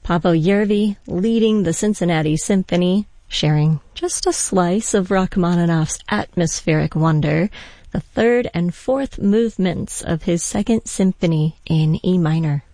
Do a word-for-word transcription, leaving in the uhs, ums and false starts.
Paavo Järvi leading the Cincinnati Symphony, sharing just a slice of Rachmaninoff's atmospheric wonder, the third and fourth movements of his Second Symphony in E minor.